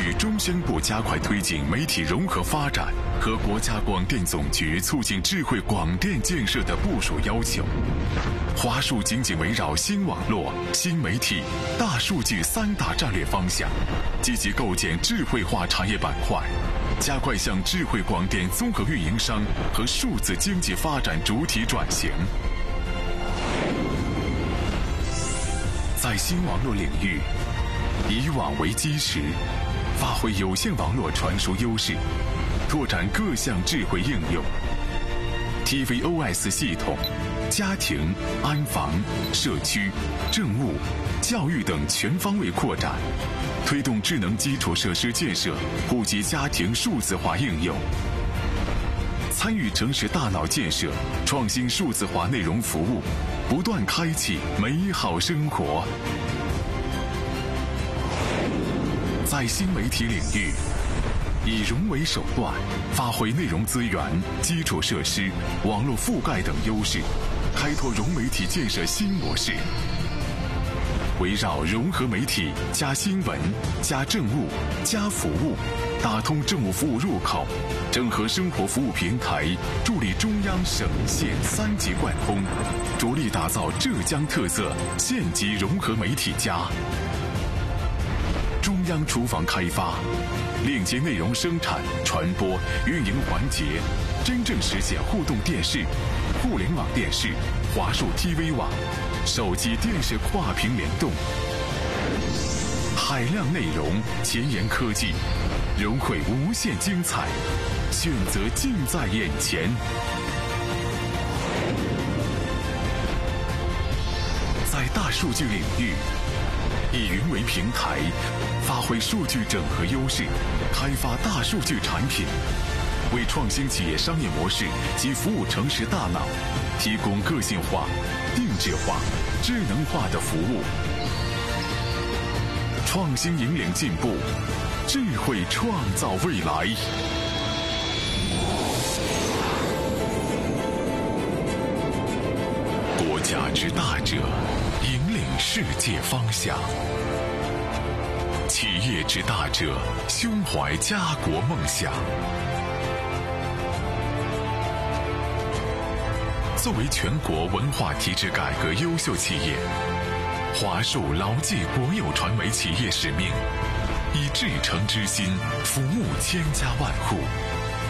与中宣部加快推进媒体融合发展和国家广电总局促进智慧广电建设的部署要求，华数紧紧围绕新网络、新媒体、大数据三大战略方向，积极构建智慧化产业板块，加快向智慧广电综合运营商和数字经济发展主体转型。在新网络领域，以网为基石，发挥有线网络传输优势，拓展各项智慧应用。TVOS 系统、家庭、安防、社区、政务、教育等全方位扩展，推动智能基础设施建设普及家庭数字化应用。参与城市大脑建设，创新数字化内容服务，不断开启美好生活。在新媒体领域，以融为手段，发挥内容资源、基础设施、网络覆盖等优势，开拓融媒体建设新模式。围绕融合媒体加新闻加政务加服务，打通政务服务入口，整合生活服务平台，助力中央省县三级贯通，着力打造浙江特色县级融合媒体家。中央厨房开发，链接内容生产、传播、运营环节，真正实现互动电视、互联网电视、华数 TV 网、手机电视跨屏联动，海量内容，前沿科技，融汇无限精彩，选择近在眼前。在大数据领域，以云为平台，发挥数据整合优势，开发大数据产品，为创新企业商业模式及服务城市大脑提供个性化、定制化、智能化的服务。创新引领进步，智慧创造未来。国家之大者，引领世界方向；企业之大者，胸怀家国梦想。作为全国文化体制改革优秀企业，华数牢记国有传媒企业使命，以至诚之心服务千家万户。